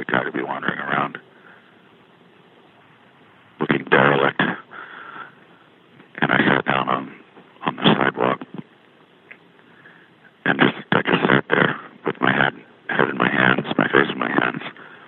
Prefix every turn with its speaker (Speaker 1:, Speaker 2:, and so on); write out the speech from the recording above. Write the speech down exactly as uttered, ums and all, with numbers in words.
Speaker 1: guy to be wandering around looking derelict. And I sat down on, on the sidewalk and just